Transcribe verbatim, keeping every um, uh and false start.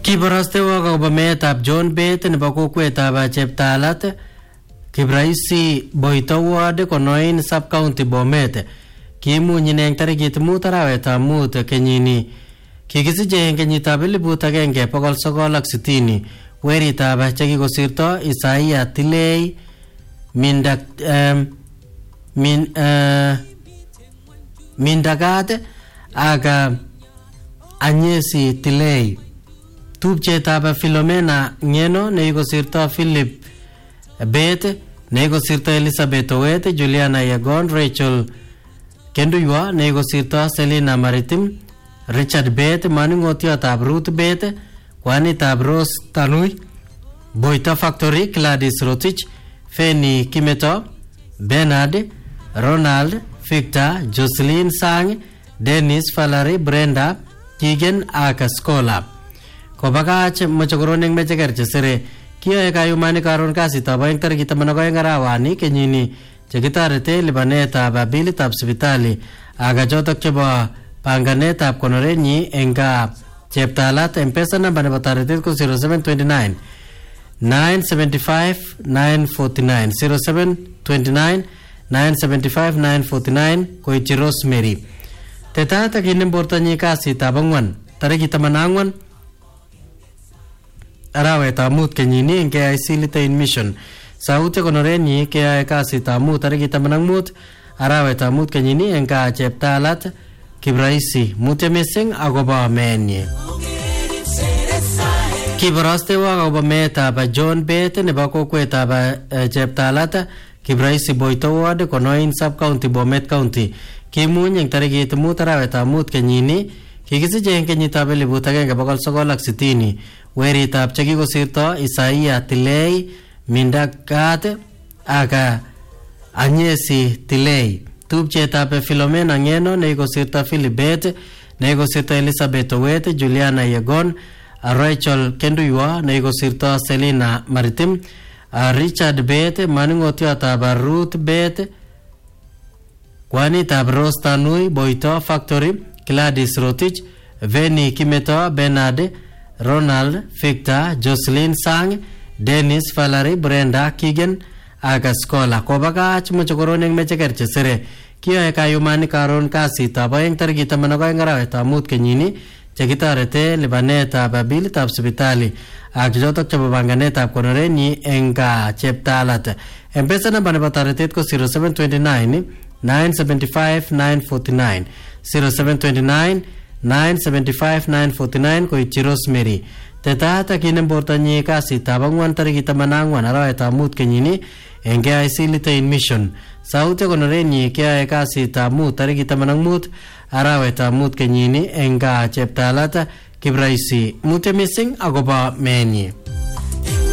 Kibarastewa akobo meetab John Bett nebo kokwetab Cheptalat, Kibraisi Boito Ward konoin sub-county Bomet, kiimuny eng tarikit mut arawetab mut kenyini. Kikisiche eng kenyitab elibut agenge bokol sogol ak sitini, weritab chekikosirto Isaiah Tilei Mindak um, min uh, Mindagat ak Anyesi Tilei. Tupchetab Philomena Ngeno nekikosirto Philip Bett, nekikosirto Elizabeth Owet, Juliana Yegon, Rachel Kenduywa, nekikosirto Selina Maritim, Richard Bett, manung'otiotab Ruth Bett, kwanitab Rose Tanui, Boito Factory, Gladys Rotich, Fanny Kimeto, Bernard, Ronald, Victor, Jocelyn Sang, Dennis Valerie, Brenda, Kigen ak Scholar. Kobakach mochokoroning mecheker chesere kiyoe kayumani karon kasitab aeng tarikit taman ak aeng arawani kenyini chekitorete lipanetab bilitab sipitali ak chotok chebo panganetab konorenyi eng gaa. Cheptalat M-Pesa namba nebo toretet ko zero seven two nine nine seven five nine four nine zero seven two nine nine seven five nine four nine koityi Rosemary. Tetat akinem bortonyi kasitab angwan tarikit taman ak angwan arawetab mut kenyini eng K I C Litein Mission. Sauti konorenyi keyae kasitab mut tarikit taman ak mut arawetab mut kenyini eng gaa Cheptalat, Kibraisi. Mutyo mising akobo meenyi. Kibarastewa akobo meetab John Bett nebo kokwetab Cheptalat, Kibraisi Boito Ward konoin sub-county Bomet County. Kimuny eng tarikit mut arawetab mut kenyini. Kikisiche eng kenyitab elibut agenge bokol sogol ak sitini, weritab chekikosirto Isaiah Tilei Mindagat ak Anyesi Tilei. Tupchetab Philomena Ngeno nekikosirto Philip Bett, nekikosirto Elizabeth Owet, Juliana Yegon, Rachel Kenduywa, nekikosirto Selina Maritim, Richard Bett, manung'otiotab Ruth Bett, kwanitab Rose Tanui, Boito Factory, Gladys Rotich, Fanny Kimeto, Bernard, Ronald, Victor, Jocelyn Sang, Dennis Valerie, Brenda, Kigen ak Scholar. Kobakach mochokoroning mecheker chesere kiyoe kayumani karon kasitab aeng tarikit taman ak aeng arawetab mut kenyini chekitorete lipanetab bilitab sipitali ak chotok chebo panganetab konorenyi eng gaa Cheptalat. M-Pesa namba nebo toretet ko zero seven two nine nine seven five nine four nine zero seven two nine nine seven five nine four nine koityi Rosemary. Tetat akinem bortonyi kasitab angwan tarikit taman ak angwan arawetab mut kenyini eng K I C Litein Mission. Sauti konorenyi keyae kasitab mut tarikit taman ak mut arawetab mut kenyini eng gaa Cheptalat, Kibraisi. Mutyo mising akobo meenyi.